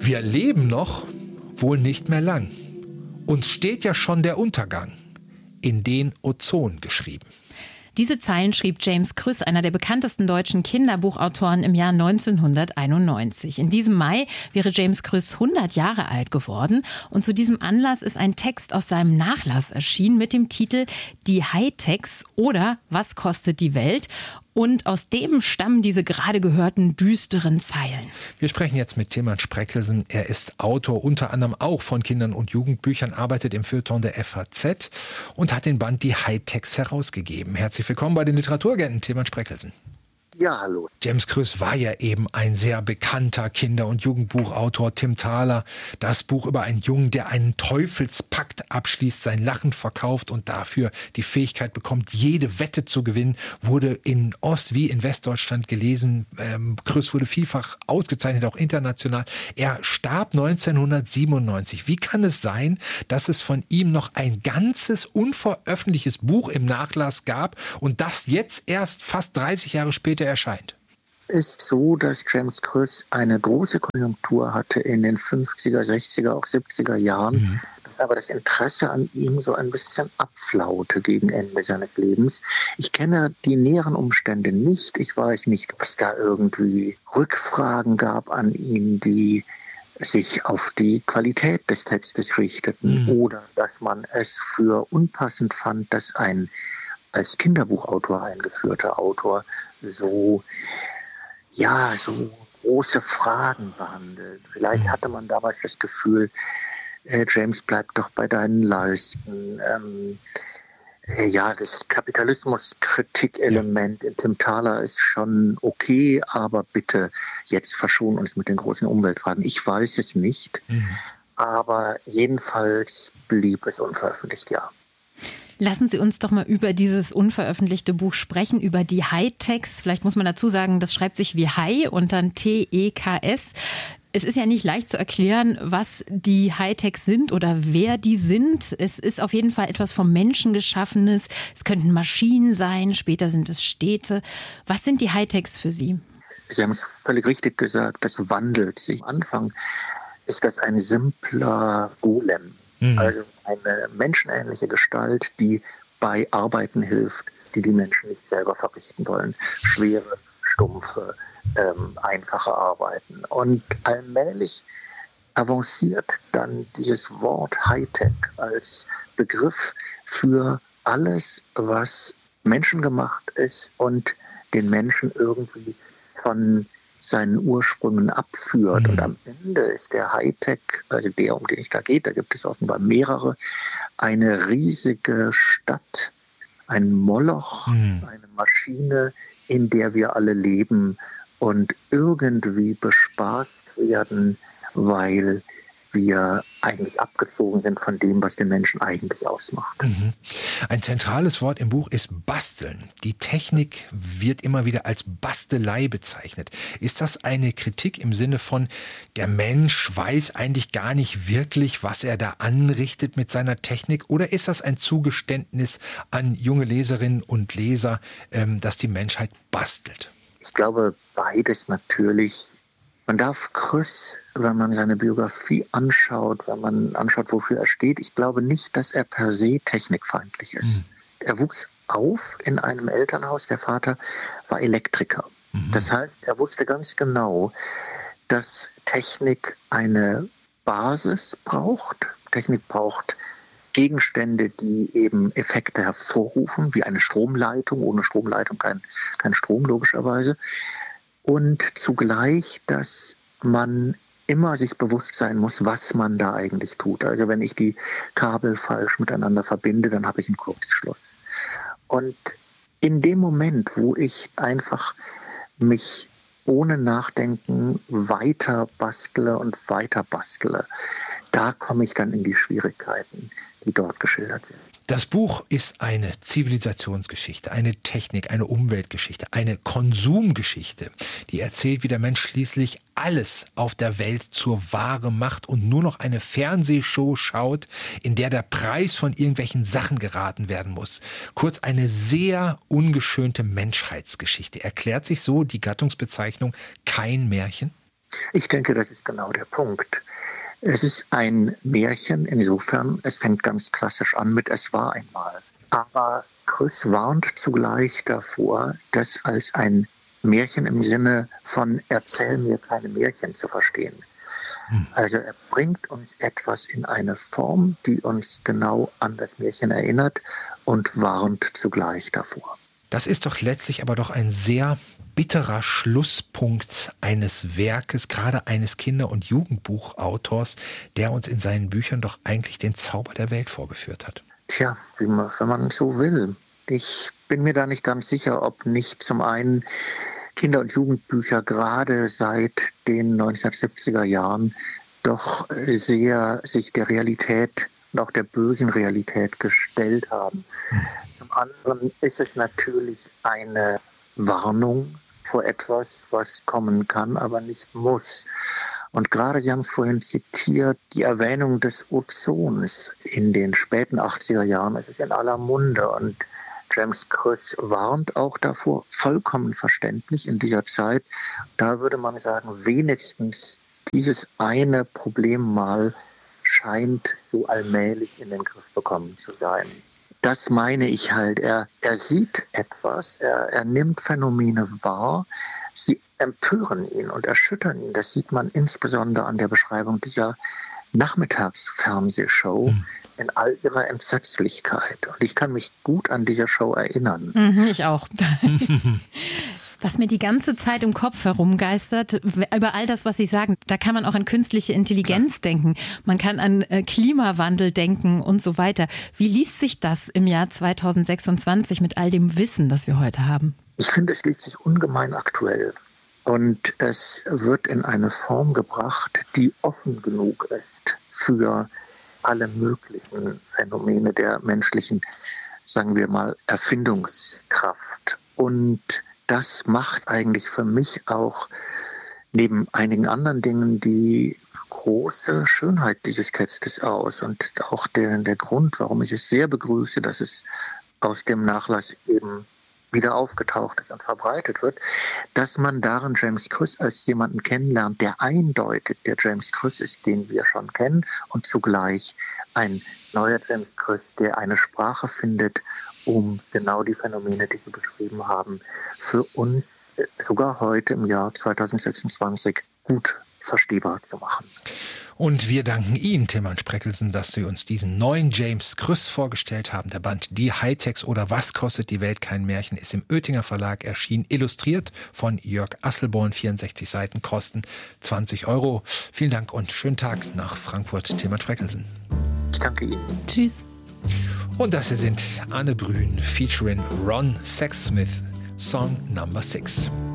Wir leben noch, wohl nicht mehr lang. Uns steht ja schon der Untergang in den Ozon geschrieben. Diese Zeilen schrieb James Krüss, einer der bekanntesten deutschen Kinderbuchautoren, im Jahr 1991. In diesem Mai wäre James Krüss 100 Jahre alt geworden. Und zu diesem Anlass ist ein Text aus seinem Nachlass erschienen mit dem Titel »Die Hightechs« oder »Was kostet die Welt?« Und aus dem stammen diese gerade gehörten düsteren Zeilen. Wir sprechen jetzt mit Tilman Spreckelsen. Er ist Autor unter anderem auch von Kindern- und Jugendbüchern, arbeitet im Feuilleton der FAZ und hat den Band Die Hightechs herausgegeben. Herzlich willkommen bei den Literaturagenten, Tilman Spreckelsen. Ja, hallo. James Krüss war ja eben ein sehr bekannter Kinder- und Jugendbuchautor. Tim Thaler, das Buch über einen Jungen, der einen Teufelspakt abschließt, sein Lachen verkauft und dafür die Fähigkeit bekommt, jede Wette zu gewinnen, wurde in Ost- wie in Westdeutschland gelesen. Krüss wurde vielfach ausgezeichnet, auch international. Er starb 1997. Wie kann es sein, dass es von ihm noch ein ganzes unveröffentlichtes Buch im Nachlass gab und das jetzt erst fast 30 Jahre später erscheint? Es ist so, dass James Krüss eine große Konjunktur hatte in den 50er, 60er, auch 70er Jahren, aber das Interesse an ihm so ein bisschen abflaute gegen Ende seines Lebens. Ich kenne die näheren Umstände nicht. Ich weiß nicht, ob es da irgendwie Rückfragen gab an ihn, die sich auf die Qualität des Textes richteten oder dass man es für unpassend fand, dass ein als Kinderbuchautor eingeführter Autor so große Fragen behandelt. Vielleicht hatte man damals das Gefühl, James, bleib doch bei deinen Leisten. Das Kapitalismus-Kritik-Element in Tim Thaler ist schon okay, aber bitte jetzt verschon uns mit den großen Umweltfragen. Ich weiß es nicht, aber jedenfalls blieb es unveröffentlicht, ja. Lassen Sie uns doch mal über dieses unveröffentlichte Buch sprechen, über die Hightechs. Vielleicht muss man dazu sagen, das schreibt sich wie High und dann T-E-K-S. Es ist ja nicht leicht zu erklären, was die Hightechs sind oder wer die sind. Es ist auf jeden Fall etwas vom Menschen Geschaffenes. Es könnten Maschinen sein, später sind es Städte. Was sind die Hightechs für Sie? Sie haben es völlig richtig gesagt, das wandelt sich. Am Anfang ist das ein simpler Golem. Also eine menschenähnliche Gestalt, die bei Arbeiten hilft, die die Menschen nicht selber verrichten wollen. Schwere, stumpfe, einfache Arbeiten. Und allmählich avanciert dann dieses Wort Hightech als Begriff für alles, was menschengemacht ist und den Menschen irgendwie von seinen Ursprüngen abführt. Und am Ende ist der Hightech, also der, um den es da geht, da gibt es offenbar mehrere, eine riesige Stadt, ein Moloch, eine Maschine, in der wir alle leben und irgendwie bespaßt werden, weil wir eigentlich abgezogen sind von dem, was den Menschen eigentlich ausmacht. Ein zentrales Wort im Buch ist Basteln. Die Technik wird immer wieder als Bastelei bezeichnet. Ist das eine Kritik im Sinne von, der Mensch weiß eigentlich gar nicht wirklich, was er da anrichtet mit seiner Technik? Oder ist das ein Zugeständnis an junge Leserinnen und Leser, dass die Menschheit bastelt? Ich glaube, beides natürlich. Man darf Krüss, wenn man seine Biografie anschaut, wenn man anschaut, wofür er steht, ich glaube nicht, dass er per se technikfeindlich ist. Er wuchs auf in einem Elternhaus, der Vater war Elektriker. Das heißt, er wusste ganz genau, dass Technik eine Basis braucht. Technik braucht Gegenstände, die eben Effekte hervorrufen, wie eine Stromleitung. Ohne Stromleitung kein Strom, logischerweise. Und zugleich, dass man immer sich bewusst sein muss, was man da eigentlich tut. Also wenn ich die Kabel falsch miteinander verbinde, dann habe ich einen Kurzschluss. Und in dem Moment, wo ich einfach mich ohne Nachdenken weiter bastle, da komme ich dann in die Schwierigkeiten, die dort geschildert werden. Das Buch ist eine Zivilisationsgeschichte, eine Technik, eine Umweltgeschichte, eine Konsumgeschichte, die erzählt, wie der Mensch schließlich alles auf der Welt zur Ware macht und nur noch eine Fernsehshow schaut, in der der Preis von irgendwelchen Sachen geraten werden muss. Kurz eine sehr ungeschönte Menschheitsgeschichte. Erklärt sich so die Gattungsbezeichnung kein Märchen? Ich denke, das ist genau der Punkt. Es ist ein Märchen insofern, es fängt ganz klassisch an mit "Es war einmal". Aber Krüss warnt zugleich davor, das als ein Märchen im Sinne von "Erzähl mir keine Märchen" zu verstehen. Also er bringt uns etwas in eine Form, die uns genau an das Märchen erinnert und warnt zugleich davor. Das ist doch letztlich aber doch ein sehr bitterer Schlusspunkt eines Werkes, gerade eines Kinder- und Jugendbuchautors, der uns in seinen Büchern doch eigentlich den Zauber der Welt vorgeführt hat. Tja, wenn man so will. Ich bin mir da nicht ganz sicher, ob nicht zum einen Kinder- und Jugendbücher gerade seit den 1970er Jahren doch sehr sich der Realität und auch der bösen Realität gestellt haben. Zum anderen ist es natürlich eine Warnung vor etwas, was kommen kann, aber nicht muss. Und gerade, Sie haben es vorhin zitiert, die Erwähnung des Ozons in den späten 80er Jahren, es ist in aller Munde und James Krüss warnt auch davor, vollkommen verständlich in dieser Zeit. Da würde man sagen, wenigstens dieses eine Problem mal scheint so allmählich in den Griff bekommen zu sein. Das meine ich halt. Er sieht etwas, er nimmt Phänomene wahr, sie empören ihn und erschüttern ihn. Das sieht man insbesondere an der Beschreibung dieser Nachmittagsfernsehshow in all ihrer Entsetzlichkeit. Und ich kann mich gut an diese Show erinnern. Ich auch. Was mir die ganze Zeit im Kopf herumgeistert, über all das, was Sie sagen, da kann man auch an künstliche Intelligenz denken. Man kann an Klimawandel denken und so weiter. Wie liest sich das im Jahr 2026 mit all dem Wissen, das wir heute haben? Ich finde, es liest sich ungemein aktuell. Und es wird in eine Form gebracht, die offen genug ist für alle möglichen Phänomene der menschlichen, sagen wir mal, Erfindungskraft. Und das macht eigentlich für mich auch neben einigen anderen Dingen die große Schönheit dieses Textes aus und auch der Grund, warum ich es sehr begrüße, dass es aus dem Nachlass eben wieder aufgetaucht ist und verbreitet wird, dass man darin James Krüss als jemanden kennenlernt, der eindeutig der James Krüss ist, den wir schon kennen, und zugleich ein neuer James Krüss, der eine Sprache findet, um genau die Phänomene, die Sie beschrieben haben, für uns sogar heute im Jahr 2026 gut verstehbar zu machen. Und wir danken Ihnen, Tilman Spreckelsen, dass Sie uns diesen neuen James Krüss vorgestellt haben. Der Band Die Hightechs oder Was kostet die Welt kein Märchen ist im Oetinger Verlag erschienen, illustriert von Jörg Asselborn, 64 Seiten, kosten 20 €. Vielen Dank und schönen Tag nach Frankfurt, Tilman Spreckelsen. Ich danke Ihnen. Tschüss. Und das hier sind Anne Brün featuring Ron Sexsmith, Song Number 6.